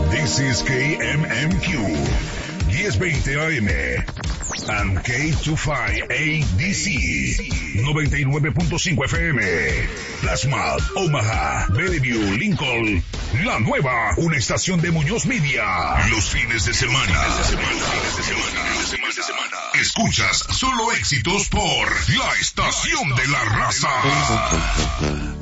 This is KMMQ 1020 AM and K25ADC 99.5 FM. Plasma, Omaha, Bellevue, Lincoln. La nueva, una estación de Muñoz Media. Los fines de semana. Escuchas solo éxitos por la estación de la raza.